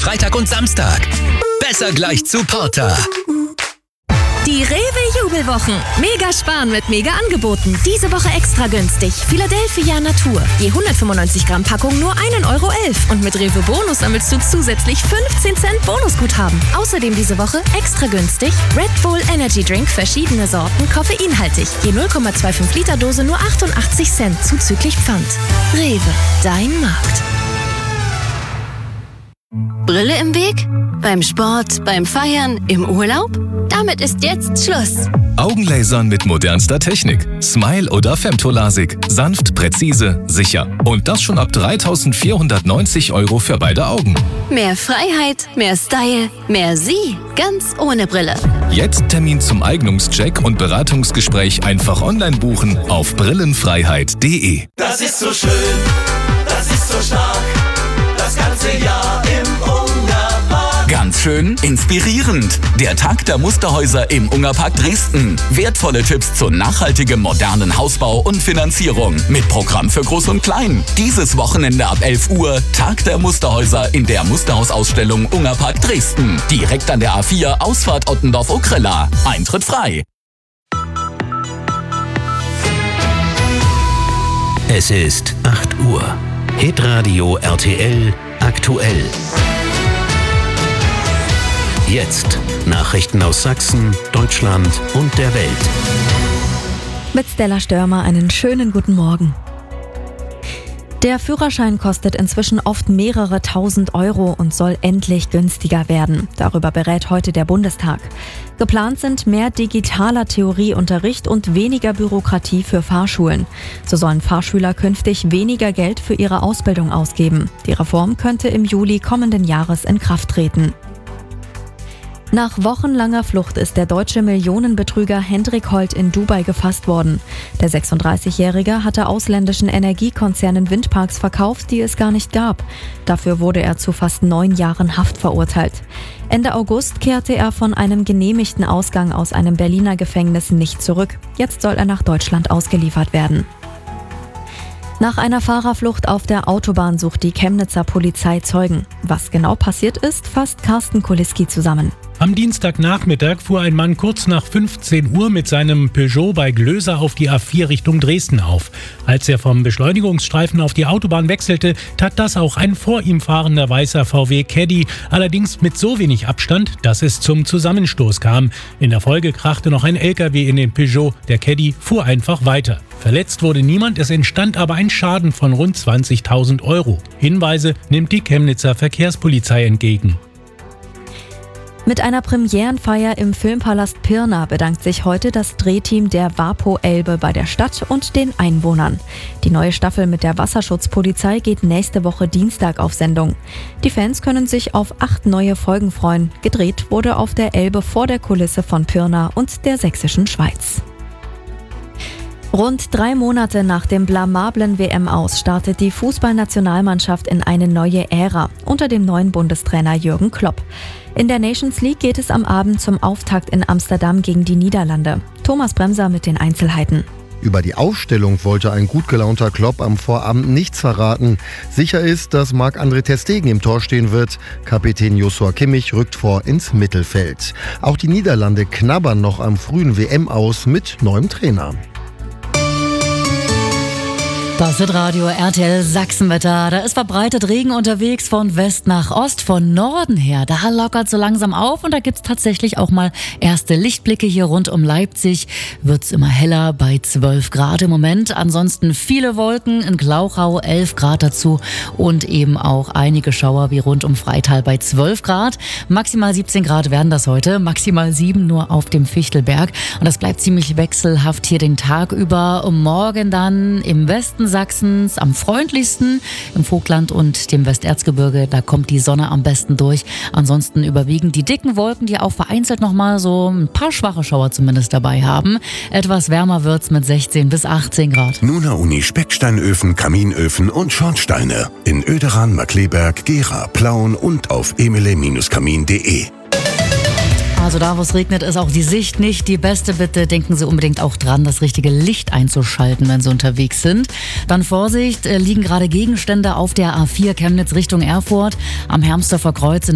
Freitag und Samstag. Besser gleich zu Porter. Die Rewe-Jubelwochen. Mega sparen mit Mega-Angeboten. Diese Woche extra günstig. Philadelphia Natur. Je 195 Gramm Packung nur 1,11 € Und mit Rewe Bonus sammelst du zusätzlich 15 Cent Bonusguthaben. Außerdem diese Woche extra günstig Red Bull Energy Drink, verschiedene Sorten, koffeinhaltig. Je 0,25 Liter Dose nur 88 Cent zuzüglich Pfand. Rewe, dein Markt. Brille im Weg? Beim Sport, beim Feiern, im Urlaub? Damit ist jetzt Schluss. Augenlasern mit modernster Technik. Smile oder Femtolasik. Sanft, präzise, sicher. Und das schon ab 3.490 € für beide Augen. Mehr Freiheit, mehr Style, mehr Sie. Ganz ohne Brille. Jetzt Termin zum Eignungscheck und Beratungsgespräch einfach online buchen auf brillenfreiheit.de. Das ist so schön, das ist so stark, das ganze Jahr im Ungarpark. Ganz schön inspirierend. Der Tag der Musterhäuser im Ungarpark Dresden. Wertvolle Tipps zu nachhaltigem modernen Hausbau und Finanzierung. Mit Programm für Groß und Klein. Dieses Wochenende ab 11 Uhr Tag der Musterhäuser in der Musterhausausstellung Ungarpark Dresden. Direkt an der A4 Ausfahrt Ottendorf-Okrella. Eintritt frei. Es ist 8 Uhr. Hitradio RTL aktuell. Jetzt Nachrichten aus Sachsen, Deutschland und der Welt. Mit Stella Störmer einen schönen guten Morgen. Der Führerschein kostet inzwischen oft mehrere tausend € und soll endlich günstiger werden. Darüber berät heute der Bundestag. Geplant sind mehr digitaler Theorieunterricht und weniger Bürokratie für Fahrschulen. So sollen Fahrschüler künftig weniger Geld für ihre Ausbildung ausgeben. Die Reform könnte im Juli kommenden Jahres in Kraft treten. Nach wochenlanger Flucht ist der deutsche Millionenbetrüger Hendrik Holt in Dubai gefasst worden. Der 36-Jährige hatte ausländischen Energiekonzernen Windparks verkauft, die es gar nicht gab. Dafür wurde er zu fast 9 Jahren Haft verurteilt. Ende August kehrte er von einem genehmigten Ausgang aus einem Berliner Gefängnis nicht zurück. Jetzt soll er nach Deutschland ausgeliefert werden. Nach einer Fahrerflucht auf der Autobahn sucht die Chemnitzer Polizei Zeugen. Was genau passiert ist, fasst Carsten Kuliski zusammen. Am Dienstagnachmittag fuhr ein Mann kurz nach 15 Uhr mit seinem Peugeot bei Glöser auf die A4 Richtung Dresden auf. Als er vom Beschleunigungsstreifen auf die Autobahn wechselte, tat das auch ein vor ihm fahrender weißer VW Caddy, allerdings mit so wenig Abstand, dass es zum Zusammenstoß kam. In der Folge krachte noch ein LKW in den Peugeot. Der Caddy fuhr einfach weiter. Verletzt wurde niemand, es entstand aber ein Schaden von rund 20.000 €. Hinweise nimmt die Chemnitzer Verkehrspolizei entgegen. Mit einer Premierenfeier im Filmpalast Pirna bedankt sich heute das Drehteam der WaPo Elbe bei der Stadt und den Einwohnern. Die neue Staffel mit der Wasserschutzpolizei geht nächste Woche Dienstag auf Sendung. Die Fans können sich auf 8 neue Folgen freuen. Gedreht wurde auf der Elbe vor der Kulisse von Pirna und der sächsischen Schweiz. Rund 3 Monate nach dem blamablen WM-Aus startet die Fußballnationalmannschaft in eine neue Ära unter dem neuen Bundestrainer Jürgen Klopp. In der Nations League geht es am Abend zum Auftakt in Amsterdam gegen die Niederlande. Thomas Bremser mit den Einzelheiten. Über die Aufstellung wollte ein gut gelaunter Klopp am Vorabend nichts verraten. Sicher ist, dass Marc-André ter Stegen im Tor stehen wird. Kapitän Joshua Kimmich rückt vor ins Mittelfeld. Auch die Niederlande knabbern noch am frühen WM-Aus mit neuem Trainer. Das Hitradio RTL Sachsenwetter. Da ist verbreitet Regen unterwegs von West nach Ost, von Norden her. Da lockert so langsam auf und da gibt's tatsächlich auch mal erste Lichtblicke hier rund um Leipzig. Wird's immer heller bei 12 Grad im Moment. Ansonsten viele Wolken, in Glauchau 11 Grad dazu und eben auch einige Schauer wie rund um Freital bei 12 Grad. Maximal 17 Grad werden das heute, maximal 7 nur auf dem Fichtelberg. Und das bleibt ziemlich wechselhaft hier den Tag über. Und morgen dann im Westen Sachsens am freundlichsten, im Vogtland und dem Westerzgebirge, da kommt die Sonne am besten durch. Ansonsten überwiegen die dicken Wolken, die auch vereinzelt nochmal so ein paar schwache Schauer zumindest dabei haben. Etwas wärmer wird's mit 16 bis 18 Grad. Nuna Uni Specksteinöfen, Kaminöfen und Schornsteine in Oederan, Markleberg, Gera, Plauen und auf emele-kamin.de. Also da, wo es regnet, ist auch die Sicht nicht die beste. Bitte denken Sie unbedingt auch dran, das richtige Licht einzuschalten, wenn Sie unterwegs sind. Dann Vorsicht, liegen gerade Gegenstände auf der A4 Chemnitz Richtung Erfurt am Hermsdorfer Kreuz.